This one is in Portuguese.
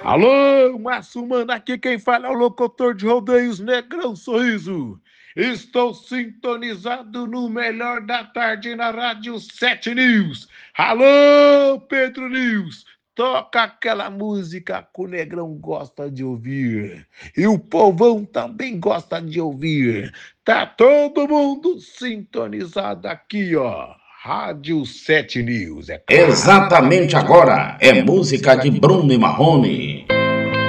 Alô, Márcio Mano, aqui quem fala é o locutor de rodeios Negrão Sorriso. Estou sintonizado no melhor da tarde na Rádio 7 News. Alô, Pedro News, toca aquela música que o Negrão gosta de ouvir. E o povão também gosta de ouvir. Tá todo mundo sintonizado aqui, ó. Rádio 7 News, é claro. Exatamente agora é música de Bruno e Marrone.